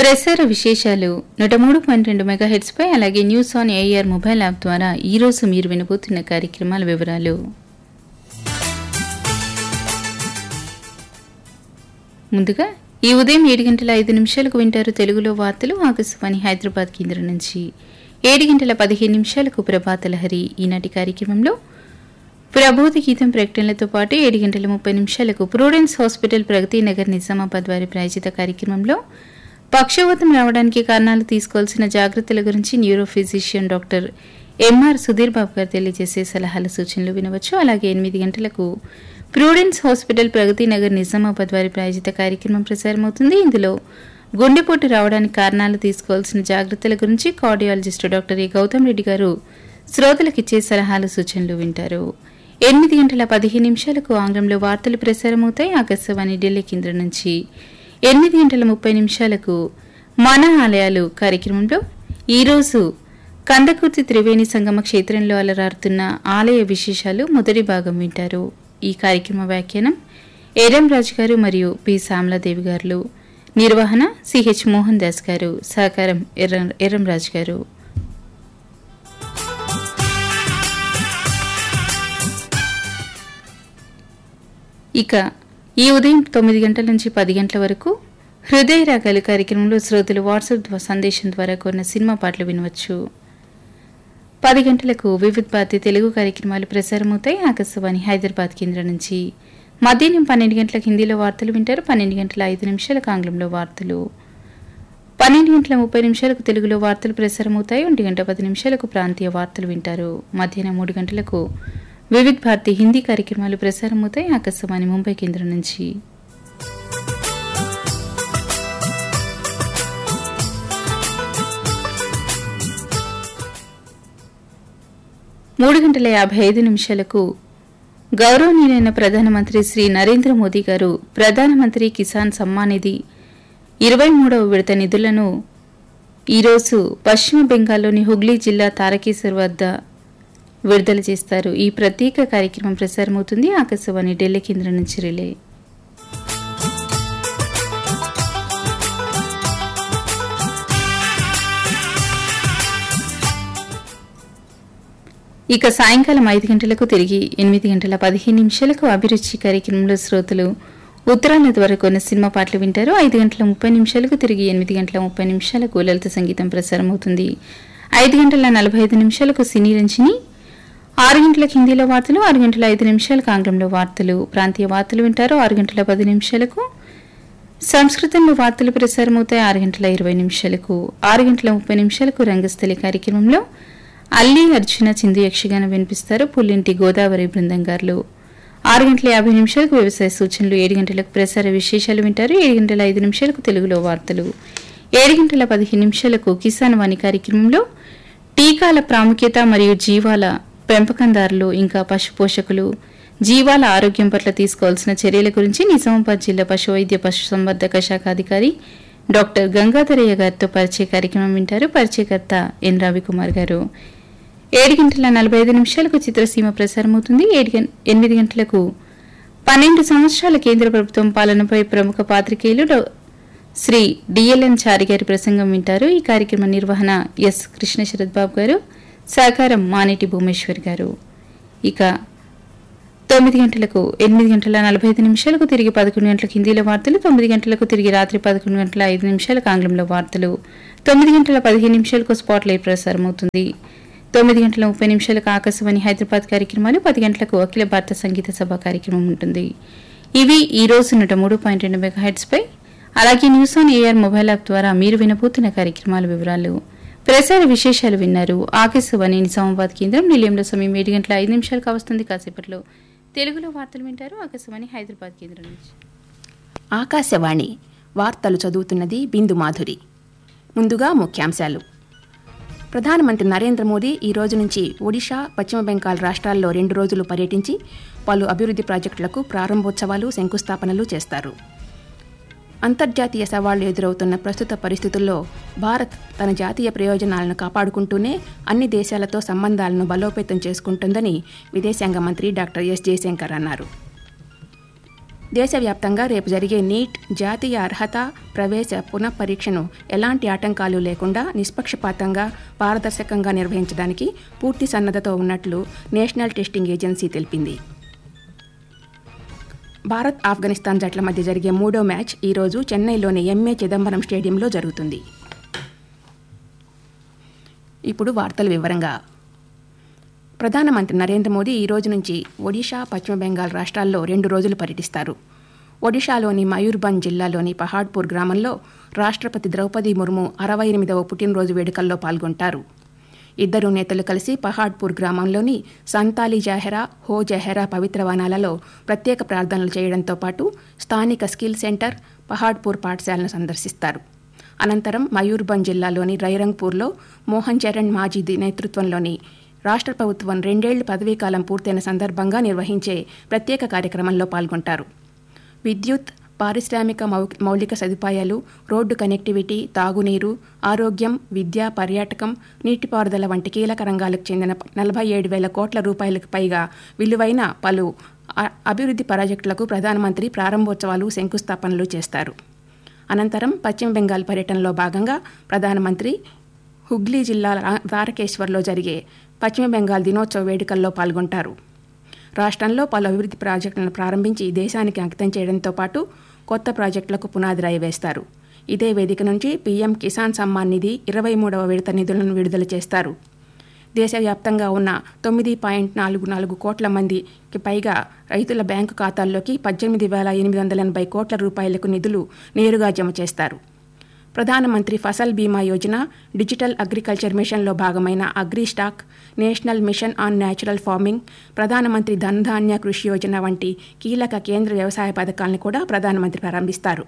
ప్రసార విశేషాలు 103.2 మెగాహెర్ట్జ్ పై అలాగే news on AR mobile app ద్వారా ఈ రోజు మీరు వినబోతున్న కార్యక్రమాల వివరాలు. ముందుగా ఈ ఉదయం 7:05 వింటారు తెలుగులో వార్తలు ఆకాశవాణి హైదరాబాద్ కేంద్రం నుంచి. 7:15 ప్రభాత లహరి. ఈనాటి కార్యక్రమంలో ప్రబోధ గీతం ప్రకటనలతో పాటు 7:30 ప్రూడెన్స్ హాస్పిటల్ ప్రగతి నగర్ నిజామాబాద్ వారి ప్రాయోజిత కార్యక్రమంలో పక్షవాతం రావడానికి కారణాలు తీసుకోవాల్సిన జాగ్రత్తల గురించి neuro physician doctor MR Sudheer Babu గారు తెలియజేసే సలహాల సూచనలు వినవచ్చు. అలాగే 8 గంటలకు ప్రూడెన్స్ హాస్పిటల్ ప్రగతి నగర్ నిజామాబాద్ వారి ప్రాయోజిత కార్యక్రమం ప్రసారమవుతుంది. ఇందులో గుండెపోటు రావడానికి కారణాలు తీసుకోవాల్సిన జాగ్రత్తల గురించి కార్డియాలజిస్ట్ డాక్టర్ ఏ గౌతమ్ రెడ్డి గారు శ్రోతలకిచ్చే సలహాలు సూచనలు వింటారు. 8:15 ఆంగ్లంలో వార్తలు ప్రసారమవుతాయి ఆకాశవాణి ఢిల్లీ కేంద్రం నుంచి. 8:30 మన ఆలయాలు కార్యక్రమంలో ఈరోజు కందకుర్తి త్రివేణి సంగమ క్షేత్రంలో అలరారుతున్న ఆలయ విశేషాలు మొదటి భాగం వింటారు. ఈ కార్యక్రమ వ్యాఖ్యానం ఎర్రంరాజు గారు మరియు పి శ్యామలాదేవి గారు. నిర్వహణ సిహెచ్ మోహన్ దాస్ గారు. సహకారం ఎర్రంరాజు గారు. ఇక ఈ ఉదయం 9 గంటల నుంచి 10 గంటల వరకు హృదయ రాగాలు కార్యక్రమంలో శ్రోతలు వాట్సాప్ సందేశం ద్వారా కోరిన సినిమా పాటలు వినవచ్చు. 10 గంటలకు వివిధ భారతి తెలుగు కార్యక్రమాలు ప్రసారమవుతాయి ఆకాశవాణి హైదరాబాద్ కేంద్రం నుంచి. మధ్యాహ్నం 12 గంటలకు హిందీలో వార్తలు వింటారు. 12:05 ఆంగ్లంలో వార్తలు. 12:30 తెలుగులో వార్తలు ప్రసారమవుతాయి. 1:10 ప్రాంతీయ వార్తలు వింటారు. మధ్యాహ్నం 3 గంటలకు వివిధ భారతి హిందీ కార్యక్రమాలు ప్రసారమవుతాయి ఆకాశవాణి ముంబై కేంద్రం నుంచి. 3:55 గౌరవనీయులైన ప్రధానమంత్రి శ్రీ నరేంద్ర మోదీ గారు ప్రధానమంత్రి కిసాన్ సమ్మాన్ నిధి 23వ విడత నిధులను ఈరోజు పశ్చిమ బెంగాల్లోని హుగ్లీ జిల్లా తారకేశ్వర్ వద్ద విడుదల చేస్తారు. ఈ ప్రత్యేక కార్యక్రమం ప్రసారమవుతుంది ఆకాశవాణి ఢిల్లీ కేంద్రం నుంచి రిలే. ఇక సాయంకాలం 5 గంటలకు తిరిగి 8:15 అభిరుచి కార్యక్రమంలో శ్రోతలు ఉత్తరాల ద్వారా కొన్న సినిమా పాటలు వింటారు. 5:30 తిరిగి 8:30 లలిత సంగీతం ప్రసారమవుతుంది. 5:45 సినీ రంజని. 6 గంటలకు హిందీలో వార్తలు. 6:05 ఆంగ్లంలో వార్తలు. ప్రాంతీయ వార్తలు వింటారు. 6:10 సంస్కృతంలో వార్తలు ప్రసారమవుతాయి. 6:20 6:30 రంగస్థలి కార్యక్రమంలో అల్లి అర్జున చిందు యక్షగాన వినిపిస్తారు పుల్లింటి గోదావరి బృందం గారు. 6:50 వ్యవసాయ సూచనలు. 7 గంటలకు ప్రసార విశేషాలు వింటారు. 7:05 తెలుగులో వార్తలు. 7:15 కిసాన్ వాణి కార్యక్రమంలో టీకాల ప్రాముఖ్యత మరియు జీవాల పెంపకందారులు ఇంకా పశు పోషకులు జీవాల ఆరోగ్యం పట్ల తీసుకోవాల్సిన చర్యల గురించి నిజామాబాద్ జిల్లా పశు వైద్య పశు సంవర్ధక శాఖ అధికారి డాక్టర్ గంగాధరయ్య గారితో పరిచయ కార్యక్రమం వింటారు. పరిచయకర్త ఎన్ రవికుమార్ గారు. 7:45 చిత్రసీమ ప్రసారమవుతుంది. 8 గంటలకు 12 సంవత్సరాల కేంద్ర ప్రభుత్వం పాలనపై ప్రముఖ పాత్రికేయులు శ్రీ డిఎల్ఎన్ చారి గారి ప్రసంగం వింటారు. ఈ కార్యక్రమ నిర్వహణ ఎస్ కృష్ణ శరత్ బాబు గారు. సహకారం మానేటి భూమేశ్వర్ గారు. ఇక 9 గంటలకు 8:45 తిరిగి 11 గంటలకు హిందీలో వార్తలు. 9 గంటలకు తిరిగి రాత్రి 11:05 ఆంగ్లంలో వార్తలు. 9:15 స్పాట్ లైవ్ ప్రసారమవుతుంది. 9:30 ఆకాశవాణి హైదరాబాద్ కార్యక్రమాలు. 10 గంటలకు అఖిల భారత సంగీత సభ కార్యక్రమం ఉంటుంది. ఇవి ఈ రోజు 103.2 మెగాహెర్ట్జ్ పై అలాగే news on AR mobile app ద్వారా మీరు వినబోతున్న కార్యక్రమాల వివరాలు. ప్రసార విశేషాలు విన్నారు. ఆకాశవాణి నిజామాబాద్ కేంద్రం. నిలయంలో సమయం 7:05 కావస్తుంది. కాసేపట్లో తెలుగులో వార్తలు వింటారు ఆకాశవాణి హైదరాబాద్ కేంద్రం నుంచి. ఆకాశవాణి వార్తలు చదువుతున్నది బిందు మాధురి. ముందుగా ముఖ్యాంశాలు. ప్రధానమంత్రి నరేంద్ర మోదీ ఈ రోజు నుంచి ఒడిషా, పశ్చిమ బెంగాల్ రాష్ట్రాల్లో 2 రోజులు పర్యటించి పలు అభివృద్ధి ప్రాజెక్టులకు ప్రారంభోత్సవాలు, శంకుస్థాపనలు చేస్తారు. అంతర్జాతీయ సవాళ్లు ఎదురవుతున్న ప్రస్తుత పరిస్థితుల్లో భారత్ తన జాతీయ ప్రయోజనాలను కాపాడుకుంటూనే అన్ని దేశాలతో సంబంధాలను బలోపేతం చేసుకుంటుందని విదేశాంగ మంత్రి డాక్టర్ ఎస్ జయశంకర్ అన్నారు. దేశవ్యాప్తంగా రేపు జరిగే నీట్ జాతీయ అర్హత ప్రవేశ పునఃపరీక్షను ఎలాంటి ఆటంకాలు లేకుండా నిష్పక్షపాతంగా పారదర్శకంగా నిర్వహించడానికి పూర్తి సన్నద్ధతో ఉన్నట్లు నేషనల్ టెస్టింగ్ ఏజెన్సీ తెలిపింది. భారత్ ఆఫ్ఘనిస్తాన్ జట్ల మధ్య జరిగే మూడో మ్యాచ్ ఈరోజు చెన్నైలోని ఎంఏ చిదంబరం స్టేడియంలో జరుగుతుంది. ఇప్పుడు వార్తల వివరంగా. ప్రధానమంత్రి నరేంద్ర మోదీ ఈ రోజు నుంచి ఒడిషా, పశ్చిమ బెంగాల్ రాష్ట్రాల్లో 2 రోజులు పర్యటిస్తారు. ఒడిషాలోని మయూర్భంజ్ జిల్లాలోని పహాడ్పూర్ గ్రామంలో రాష్ట్రపతి ద్రౌపది ముర్ము 68వ పుట్టినరోజు వేడుకల్లో పాల్గొంటారు. ఇద్దరు నేతలు కలిసి పహాడ్పూర్ గ్రామంలోని సంతాలి జహెరా, హో జహెరా పవిత్ర వనాలలో ప్రత్యేక ప్రార్థనలు చేయడంతో పాటు స్థానిక స్కిల్ సెంటర్, పహాడ్పూర్ పాఠశాలను సందర్శిస్తారు. అనంతరం మయూర్భంజ్ జిల్లాలోని రైరంగ్పూర్లో మోహన్ చరణ్ మాజీ నేతృత్వంలోని రాష్ట్ర ప్రభుత్వం 2 ఏళ్ల పదవీకాలం పూర్తయిన సందర్భంగా నిర్వహించే ప్రత్యేక కార్యక్రమంలో పాల్గొంటారు. విద్యుత్, పారిశ్రామిక మౌలిక సదుపాయాలు, రోడ్డు కనెక్టివిటీ, తాగునీరు, ఆరోగ్యం, విద్య, పర్యాటకం, నీటిపారుదల వంటి కీలక రంగాలకు చెందిన 47,000 కోట్ల రూపాయలకు పైగా విలువైన పలు అభివృద్ధి ప్రాజెక్టులకు ప్రధానమంత్రి ప్రారంభోత్సవాలు, శంకుస్థాపనలు చేస్తారు. అనంతరం పశ్చిమ బెంగాల్ పర్యటనలో భాగంగా ప్రధానమంత్రి హుగ్లీ జిల్లా తారకేశ్వర్లో జరిగే పశ్చిమ బెంగాల్ దినోత్సవ వేడుకల్లో పాల్గొంటారు. రాష్ట్రంలో పలు అభివృద్ధి ప్రాజెక్టులను ప్రారంభించి దేశానికి అంకితం చేయడంతో పాటు కొత్త ప్రాజెక్టులకు పునాది రాయి వేస్తారు. ఇదే వేదిక నుంచి పీఎం కిసాన్ సమ్మాన్ నిధి 23వ విడత నిధులను విడుదల చేస్తారు. దేశవ్యాప్తంగా ఉన్న 9.44 కోట్ల మందికి పైగా రైతుల బ్యాంకు ఖాతాల్లోకి 18,880 కోట్ల రూపాయలకు నిధులు నేరుగా జమ చేస్తారు. ప్రధానమంత్రి ఫసల్ బీమా యోజన, డిజిటల్ అగ్రికల్చర్ మిషన్లో భాగమైన AgriStack, national mission on natural farming, ప్రధానమంత్రి ధన్ ధాన్య కృషి యోజన వంటి కీలక కేంద్ర వ్యవసాయ పథకాలను కూడా ప్రధానమంత్రి ప్రారంభిస్తారు.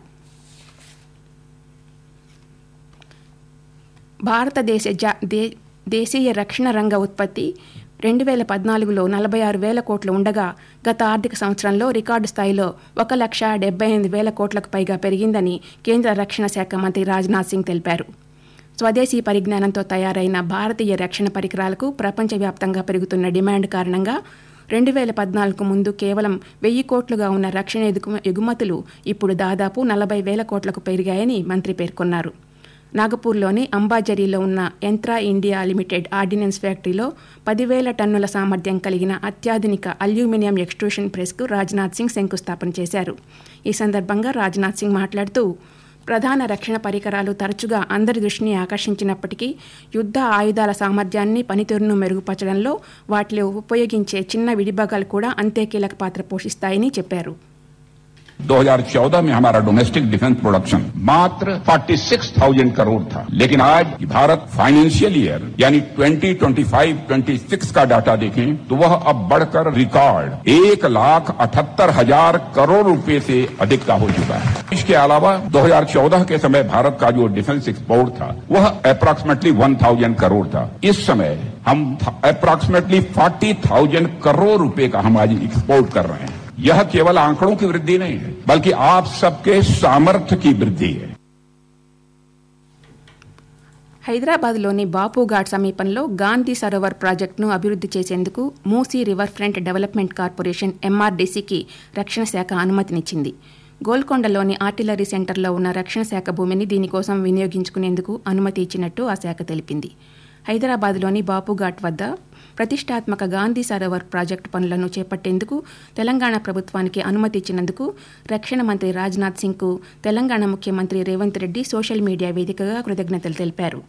భారతదేశ దేశీయ రక్షణ రంగ ఉత్పత్తి 2014లో 46,000 కోట్లు ఉండగా గత ఆర్థిక సంవత్సరంలో రికార్డు స్థాయిలో 1,78,000 కోట్లకు పైగా పెరిగిందని కేంద్ర రక్షణ శాఖ మంత్రి రాజ్నాథ్ సింగ్ తెలిపారు. స్వదేశీ పరిజ్ఞానంతో తయారైన భారతీయ రక్షణ పరికరాలకు ప్రపంచవ్యాప్తంగా పెరుగుతున్న డిమాండ్ కారణంగా 2014కు ముందు కేవలం 1,000 కోట్లుగా ఉన్న రక్షణ ఎగుమతులు ఇప్పుడు దాదాపు 40,000 కోట్లకు పెరిగాయని మంత్రి పేర్కొన్నారు. నాగపూర్లోని అంబాజరీలో ఉన్న యంత్రా ఇండియా లిమిటెడ్ ఆర్డినెన్స్ ఫ్యాక్టరీలో 10,000 టన్నుల సామర్థ్యం కలిగిన అత్యాధునిక అల్యూమినియం ఎక్స్ట్రూషన్ ప్రెస్కు రాజ్నాథ్ సింగ్ శంకుస్థాపన చేశారు. ఈ సందర్భంగా రాజ్నాథ్ సింగ్ మాట్లాడుతూ, ప్రధాన రక్షణ పరికరాలు తరచుగా అందరి దృష్టిని ఆకర్షించినప్పటికీ యుద్ధ ఆయుధాల సామర్థ్యాన్ని, పనితీరును మెరుగుపరచడంలో వాటిలో ఉపయోగించే చిన్న విడిభాగాలు కూడా అంతే కీలక పాత్ర పోషిస్తాయని చెప్పారు. 2014 में हमारा डोमेस्टिक डिफेंस प्रोडक्शन मात्र 46,000 करोड़ था, लेकिन आज भारत फाइनेंशियल ईयर यानी 2025-26 का डाटा देखें तो वह अब बढ़कर रिकॉर्ड 1,78,000 करोड़ रुपए से अधिक का हो चुका है. इसके अलावा 2014 के समय भारत का जो डिफेंस एक्सपोर्ट था वह अप्रॉक्सीमेटली 1,000 करोड़ था. इस समय हम अप्रॉक्सीमेटली 40,000 करोड़ रुपए का हम आज एक्सपोर्ट कर रहे हैं. यह केवल आंकड़ों की वृद्धि नहीं है, बल्कि आप सबके सामर्थ्य की वृद्धि है. హైదరాబాద్లోని బాపుఘాట్ సమీపంలో గాంధీ సరోవర్ ప్రాజెక్టును అభివృద్ధి చేసేందుకు Musi river front development corporation ఎంఆర్డీసీకి రక్షణ శాఖ అనుమతినిచ్చింది. గోల్కొండలోని ఆర్టిలరీ సెంటర్లో ఉన్న రక్షణ శాఖ భూమిని దీనికోసం వినియోగించుకునేందుకు అనుమతి ఇచ్చినట్టు ఆ శాఖ తెలిపింది. హైదరాబాద్లోని బాపుఘాట్ వద్ద ప్రతిష్టాత్మక గాంధీ సరోవర్ ప్రాజెక్టు పనులను చేపట్టేందుకు తెలంగాణ ప్రభుత్వానికి అనుమతి ఇచ్చినందుకు రక్షణ మంత్రి రాజ్నాథ్ సింగ్కు తెలంగాణ ముఖ్యమంత్రి రేవంత్ రెడ్డి సోషల్ మీడియా వేదికగా కృతజ్ఞతలు తెలిపారు.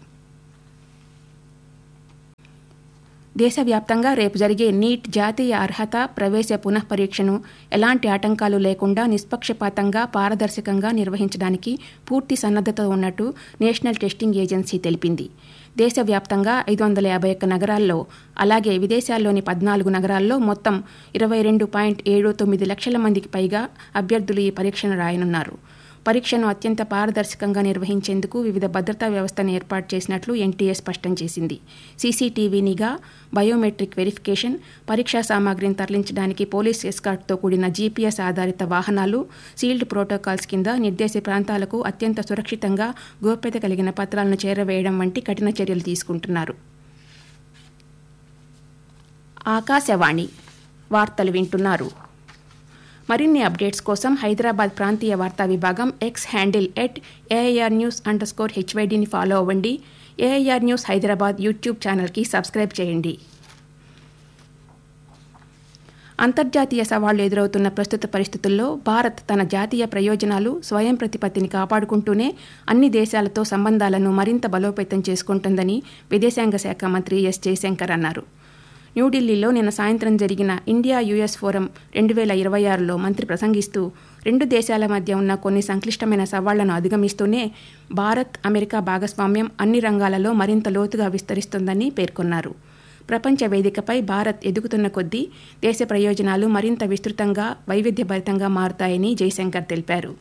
దేశవ్యాప్తంగా రేపు జరిగే నీట్ జాతీయ అర్హత ప్రవేశ పునఃపరీక్షను ఎలాంటి ఆటంకాలు లేకుండా నిష్పక్షపాతంగా, పారదర్శకంగా నిర్వహించడానికి పూర్తి సన్నద్ధత ఉన్నట్టు నేషనల్ టెస్టింగ్ ఏజెన్సీ తెలిపింది. దేశవ్యాప్తంగా 551 నగరాల్లో, అలాగే విదేశాల్లోని 14 నగరాల్లో మొత్తం 22.79 లక్షల మందికి పైగా అభ్యర్థులు ఈ పరీక్షను రాయనున్నారు. పరీక్షను అత్యంత పారదర్శకంగా నిర్వహించేందుకు వివిధ భద్రతా వ్యవస్థను ఏర్పాటు చేసినట్లు ఎన్టీఏ స్పష్టం చేసింది. సీసీటీవీ నిఘా, బయోమెట్రిక్ వెరిఫికేషన్, పరీక్షా సామాగ్రిని తరలించడానికి పోలీస్ ఎస్కార్ట్తో కూడిన జీపీఎస్ ఆధారిత వాహనాలు, సీల్డ్ ప్రోటోకాల్స్ కింద నిర్దేశ ప్రాంతాలకు అత్యంత సురక్షితంగా గోప్యత కలిగిన పత్రాలను చేరవేయడం వంటి కఠిన చర్యలు తీసుకుంటున్నారు. ఆకాశవాణి వార్తలు వింటున్నారు. మరిన్ని అప్డేట్స్ కోసం హైదరాబాద్ ప్రాంతీయ వార్తా విభాగం ఎక్స్ హ్యాండిల్ @AIRnews_HYDని ఫాలో అవ్వండి. AIR న్యూస్ హైదరాబాద్ యూట్యూబ్ ఛానల్కి సబ్స్క్రైబ్ చేయండి. అంతర్జాతీయ సవాళ్లు ఎదురవుతున్న ప్రస్తుత పరిస్థితుల్లో భారత్ తన జాతీయ ప్రయోజనాలు, స్వయం ప్రతిపత్తిని కాపాడుకుంటూనే అన్ని దేశాలతో సంబంధాలను మరింత బలోపేతం చేసుకుంటుందని విదేశాంగ శాఖ మంత్రి ఎస్ జయశంకర్ అన్నారు. న్యూఢిల్లీలో నిన్న సాయంత్రం జరిగిన ఇండియా యుఎస్ ఫోరం 2026లో మంత్రి ప్రసంగిస్తూ రెండు దేశాల మధ్య ఉన్న కొన్ని సంక్లిష్టమైన సవాళ్లను అధిగమిస్తూనే భారత్, అమెరికా భాగస్వామ్యం అన్ని రంగాలలో మరింత లోతుగా విస్తరిస్తుందని పేర్కొన్నారు. ప్రపంచ వేదికపై భారత్ ఎదుగుతున్న కొద్దీ దేశ ప్రయోజనాలు మరింత విస్తృతంగా, వైవిధ్యభరితంగా మారుతాయని జయశంకర్ తెలిపారు.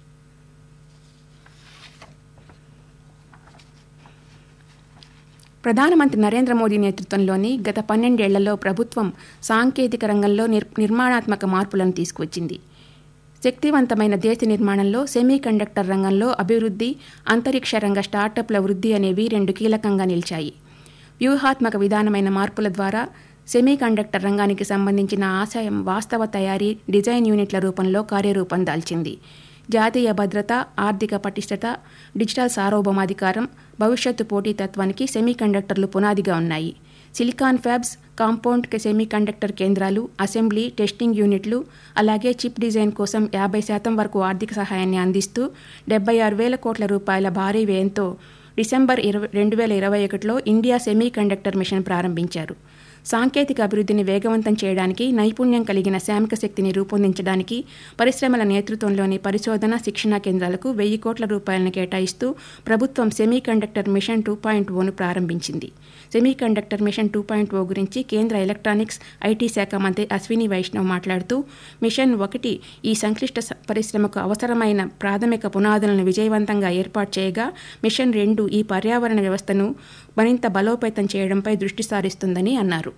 ప్రధానమంత్రి నరేంద్ర మోదీ నేతృత్వంలోని గత 12 ఏళ్లలో ప్రభుత్వం సాంకేతిక రంగంలో నిర్మాణాత్మక మార్పులను తీసుకువచ్చింది. శక్తివంతమైన దేశ నిర్మాణంలో సెమీకండక్టర్ రంగంలో అభివృద్ధి, అంతరిక్ష రంగ స్టార్టప్ల వృద్ధి అనేవి రెండు కీలకంగా నిలిచాయి. వ్యూహాత్మక విధానమైన మార్పుల ద్వారా సెమీకండక్టర్ రంగానికి సంబంధించిన ఆశయం వాస్తవ తయారీ, డిజైన్ యూనిట్ల రూపంలో కార్యరూపం దాల్చింది. జాతీయ భద్రత, ఆర్థిక పటిష్టత, డిజిటల్ సార్వభౌమాధికారం, భవిష్యత్తు పోటీతత్వానికి సెమీకండక్టర్లు పునాదిగా ఉన్నాయి. సిలికాన్ ఫ్యాబ్స్, కాంపౌండ్ సెమీకండక్టర్ కేంద్రాలు, అసెంబ్లీ, టెస్టింగ్ యూనిట్లు, అలాగే చిప్ డిజైన్ కోసం 50% వరకు ఆర్థిక సహాయాన్ని అందిస్తూ 76,000 కోట్ల రూపాయల భారీ వ్యయంతో డిసెంబర్ 2021లో ఇండియా సెమీకండక్టర్ మిషన్ ప్రారంభించారు. సాంకేతిక అభివృద్ధిని వేగవంతం చేయడానికి, నైపుణ్యం కలిగిన శ్రామిక శక్తిని రూపొందించడానికి పరిశ్రమల నేతృత్వంలోని పరిశోధన, శిక్షణా కేంద్రాలకు 1,000 కోట్ల రూపాయలను కేటాయిస్తూ ప్రభుత్వం సెమీకండక్టర్ మిషన్ 2.0ను ప్రారంభించింది. సెమీకండక్టర్ మిషన్ 2.0 గురించి కేంద్ర ఎలక్ట్రానిక్స్, ఐటీ శాఖ మంత్రి అశ్విని వైష్ణవ్ మాట్లాడుతూ, మిషన్ 1 ఈ సంక్లిష్ట పరిశ్రమకు అవసరమైన ప్రాథమిక పునాదులను విజయవంతంగా ఏర్పాటు చేయగా, మిషన్ 2 ఈ పర్యావరణ వ్యవస్థను మరింత బలోపేతం చేయడంపై దృష్టి సారిస్తుందని అన్నారు.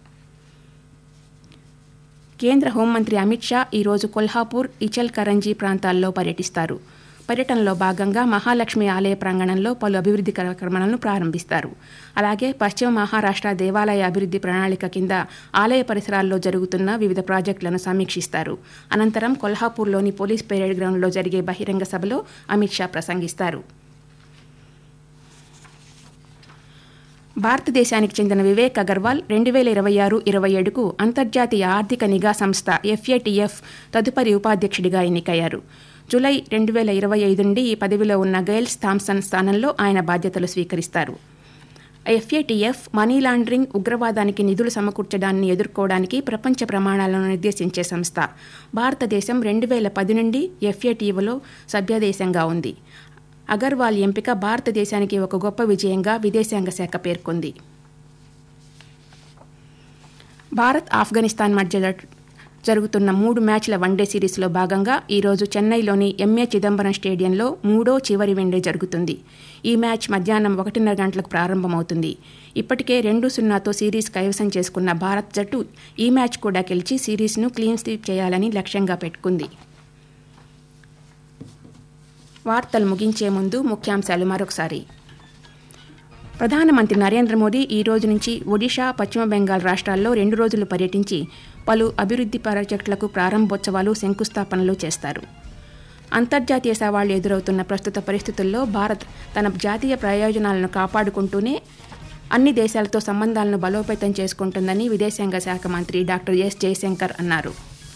కేంద్ర హోంమంత్రి అమిత్ షా ఈరోజు కొల్హాపూర్, ఇచల్ కరంజీ ప్రాంతాల్లో పర్యటిస్తారు. పర్యటనలో భాగంగా మహాలక్ష్మి ఆలయ ప్రాంగణంలో పలు అభివృద్ధి కార్యక్రమాలను ప్రారంభిస్తారు. అలాగే పశ్చిమ మహారాష్ట్ర దేవాలయ అభివృద్ధి ప్రణాళిక కింద ఆలయ పరిసరాల్లో జరుగుతున్న వివిధ ప్రాజెక్టులను సమీక్షిస్తారు. అనంతరం కొల్హాపూర్లోని పోలీస్ పెరేడ్ గ్రౌండ్లో జరిగే బహిరంగ సభలో అమిత్ షా ప్రసంగిస్తారు. భారతదేశానికి చెందిన వివేక్ అగర్వాల్ 2026-27కు అంతర్జాతీయ ఆర్థిక నిఘా సంస్థ FATF తదుపరి ఉపాధ్యక్షుడిగా ఎన్నికయ్యారు. జూలై 2025 నుండి ఈ పదవిలో ఉన్న గైల్స్ థామ్సన్ స్థానంలో ఆయన బాధ్యతలు స్వీకరిస్తారు. FATF మనీ లాండరింగ్, ఉగ్రవాదానికి నిధులు సమకూర్చడాన్ని ఎదుర్కోవడానికి ప్రపంచ ప్రమాణాలను నిర్దేశించే సంస్థ. భారతదేశం 2010 నుండి FATFలో సభ్యదేశంగా ఉంది. అగర్వాల్ ఎంపిక భారతదేశానికి ఒక గొప్ప విజయంగా విదేశాంగ శాఖ పేర్కొంది. భారత్, ఆఫ్ఘనిస్తాన్ మధ్య జరుగుతున్న 3 మ్యాచ్ల వన్డే సిరీస్లో భాగంగా ఈరోజు చెన్నైలోని MA చిదంబరం స్టేడియంలో 3వ చివరి వన్డే జరుగుతుంది. ఈ మ్యాచ్ మధ్యాహ్నం 1:30 గంటలకు ప్రారంభమవుతుంది. ఇప్పటికే 2-0తో సిరీస్ కైవసం చేసుకున్న భారత్ జట్టు ఈ మ్యాచ్ కూడా గెలిచి సిరీస్ను క్లీన్ స్వీప్ చేయాలని లక్ష్యంగా పెట్టుకుంది. వార్తలు ముగించే ముందు ముఖ్యాంశాలు మరొకసారి. ప్రధానమంత్రి నరేంద్ర మోదీ ఈ రోజు నుంచి ఒడిషా, పశ్చిమ బెంగాల్ రాష్ట్రాల్లో 2 రోజులు పర్యటించి పలు అభివృద్ధి ప్రాజెక్టులకు ప్రారంభోత్సవాలు, శంకుస్థాపనలు చేస్తారు. అంతర్జాతీయ సవాళ్లు ఎదురవుతున్న ప్రస్తుత పరిస్థితుల్లో భారత్ తన జాతీయ ప్రయోజనాలను కాపాడుకుంటూనే అన్ని దేశాలతో సంబంధాలను బలోపేతం చేసుకుంటుందని విదేశాంగ శాఖ మంత్రి డాక్టర్ ఎస్ జయశంకర్ అన్నారు.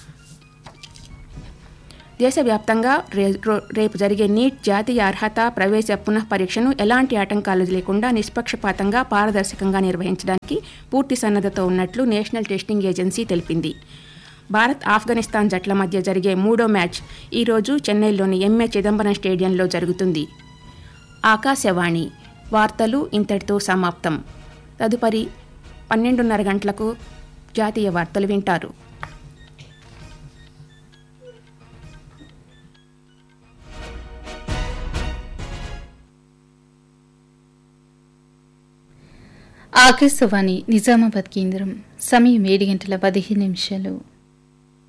దేశవ్యాప్తంగా రేపు జరిగే నీట్ జాతీయ అర్హత ప్రవేశ పునఃపరీక్షను ఎలాంటి ఆటంకాలు లేకుండా నిష్పక్షపాతంగా, పారదర్శకంగా నిర్వహించడానికి పూర్తి సన్నద్ధత ఉన్నట్లు నేషనల్ టెస్టింగ్ ఏజెన్సీ తెలిపింది. భారత్, ఆఫ్ఘనిస్తాన్ జట్ల మధ్య జరిగే 3వ మ్యాచ్ ఈరోజు చెన్నైలోని MA చిదంబరం స్టేడియంలో జరుగుతుంది. ఆకాశవాణి వార్తలు ఇంతటితో సమాప్తం. తదుపరి 12:30 గంటలకు జాతీయ వార్తలు వింటారు. ఆకాశవాణి నిజామాబాద్ కేంద్రం. సమయం 7:15